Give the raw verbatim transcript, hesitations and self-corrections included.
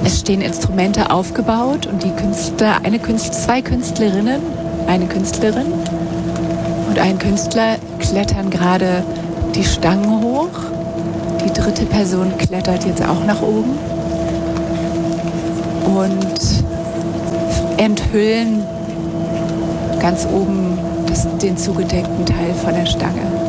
Es stehen Instrumente aufgebaut und die Künstler, eine Künstler, zwei Künstlerinnen, eine Künstlerin und ein Künstler klettern gerade die Stangen hoch. Die dritte Person klettert jetzt auch nach oben und enthüllen ganz oben das, den zugedeckten Teil von der Stange.